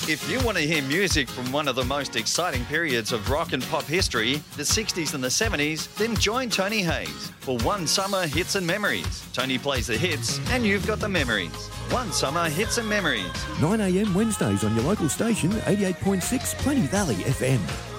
If you want to hear music from one of the most exciting periods of rock and pop history, the 60s and the 70s, then join Tony Hayes for One Summer Hits and Memories. Tony plays the hits and you've got the memories. One Summer Hits and Memories. 9 a.m. Wednesdays on your local station, 88.6 Plenty Valley FM.